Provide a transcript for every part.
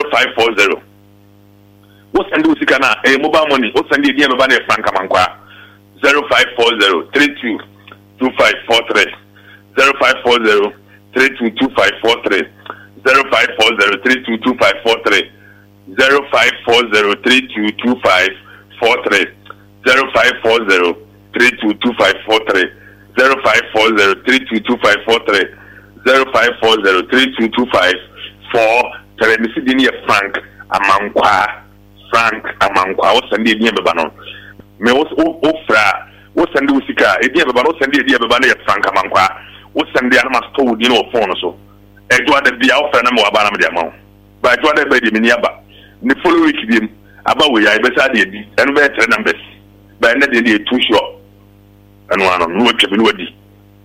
0540 what send you sikana a mobile money what send you near bane frank amankwa 0540 322543 0540 322543 0540 322543 0540 322543 0540 322543 0540 322543 0540 322543 Missy Dinia Frank Amankwa what send the Banon me was ofra what send the Sika a dear Babano send the Babane Frank Amankwa what send the animals told you know phone so Edward the Alpha and Moabana Diamond but Edward the Baby Miniaba the following week him about we I beside the and better numbers by another day too short and one on what you been ready.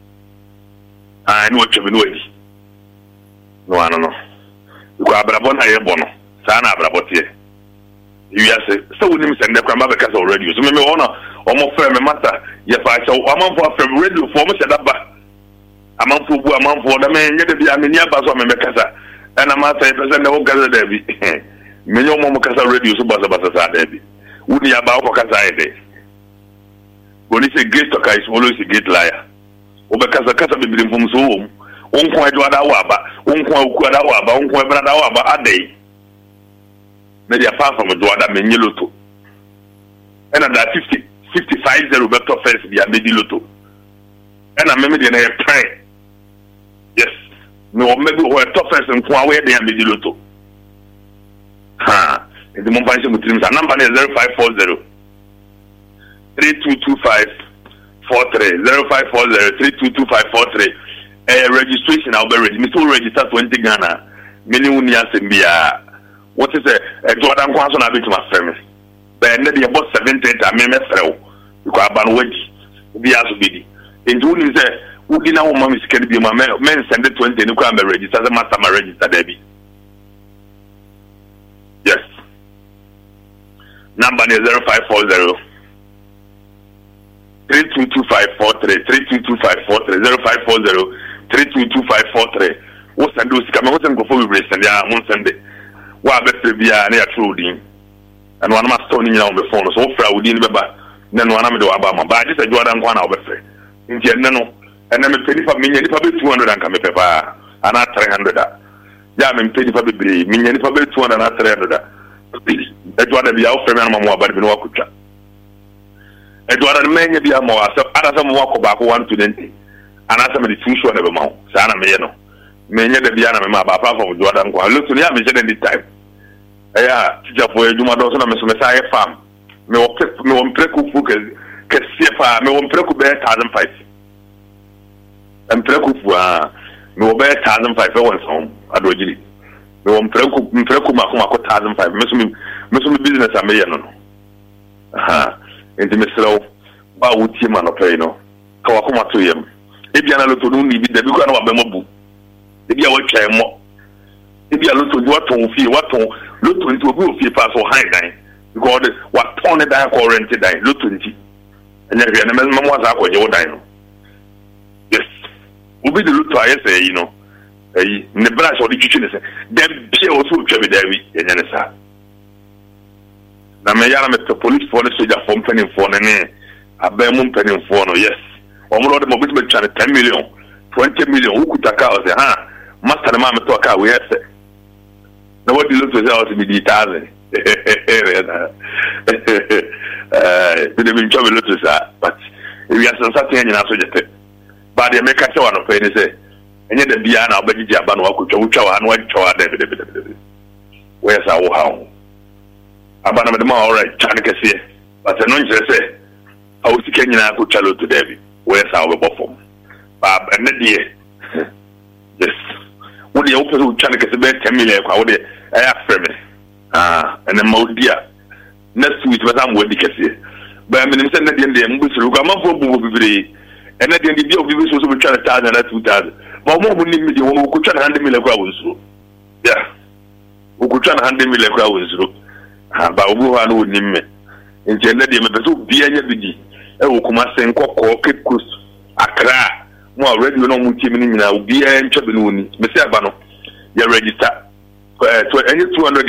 I know what you've been ready. No, I don't know. You go Abrabon, I bono. Sana Abrabotier. You say, so with him send the Cramba because already. So, maybe honor or more firm matter. Yes, I shall. I'm on for a radio for me. Said that I'm on for the man. Yet, I'm in Yabas or Mekasa. And I'm not saying, present the whole Gaza Debbie. Many more Mokasa radio, so Basa Debbie. Would you about Casa? When he say great talker is always a great liar. Obekasa kasa bibiri from so home. Unko Edward Awaba, Unko Ukwada Waba, Unko Brada Waba a day. Maybe apart from Edward Menyoloto. And at that 55 better first be a Mediloto. And I remember the prayer. Yes. No, maybe we're top first and Kwawe de Mediloto. Ha. In the Mumbai Muslims, a number is 0540 322543 0540 322543 registration I'll be ready. Me to register 20 Ghana. Many unions in Bia. What is a Jordan Quanson a bit to my family? But maybe about 70 I may mess through. Because I've been waiting. Be as be. In June is a who did now mommy can be my men send it 20 and you can register the master my register Debbie. Yes. Number is 0540 322543 322543 0540 322543 what's and do come what's and go for we send ya one Sunday wa be bia na ya trudin and one must turn in on the phone so fra we din beba na no na me do aba ba just a Jordan kwa na obefre nti enne no enne me peni fa me nyani fa be 200 anka me pepa ana 300 ya me peni fa be bre me nyani fa be 200 ana 300 e Jordan bia ofre me na mo aba be no akutwa Edward Menya be a more as some walk back 1 to 20. And as I'm the 2 short of a mouth, Sana Mayeno. Menya the Biana Maba, apart from Jordan. I look to the Amish any time. Yeah, just for a Juma Dawson and Messiah farm. Me won't preku focus, Kessifa, me won't preku bear 1,005. And preku me will bear 1,005 for one's home, at Rogili. Me won't preku Makuma 1,005. Miss business a Mayano. Aha. Into Mr. Bawuti Manopeno, Kawakuma to him. If you are not to do the Bukan of Bemobu, if you are watching more, if you are not to do what to feel, what to look into a good feel pass or high dine, because what torn it down or rented dine, look to it. And then the man was up on your dino. Yes, will be the look to I say, you know, in the branch of the kitchen, then be also to be there in Yanasa. Na me yana met the police for the soldier from penny for a bemum penny for no yes. Omro de mobile me 10 million, 20 million, who could take out the master the mamma talk out, yes. Nobody looked to us to be detailed. We didn't trouble look to that, but if you have something in our subject, but they make a show on a penny say, and yet the Biana, but you have one who could show and one show. Where's our home? Abana medema alright chane kese but no nje say awusike nyina ko chalo to David where sa we bofom ba enne die yes wo de wo pese chane kese be 10 million kwa wo de aya freme enne maudia next week ba sam wo di kese ba me nim se ne de mbusuru kwa mafo bubu bibiri enne de bi obi bi so so be chane 1000 na 2000 ba mo nim mi de wo ko chane 100 million kwa wonsuru yeah wo ko chane 100 million kwa wonsuru ba obu ha no nimme nje na de me beso bia nya bigi e wo kuma sen kokko kekus akra mo already no mu timi ni nyina obi e ntwa be no ni me se aba no ya register to any 200